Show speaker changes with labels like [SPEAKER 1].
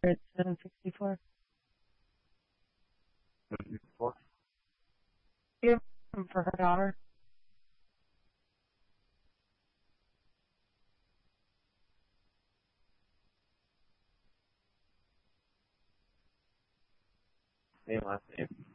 [SPEAKER 1] It's 764. Give them for her daughter.
[SPEAKER 2] Name, last name.